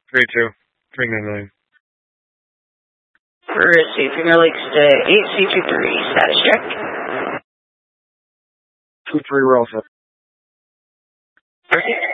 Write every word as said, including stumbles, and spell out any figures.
three two. three nine nine. For C Premier Lakes to eight C two three, status check. two three, we're all set. Okay.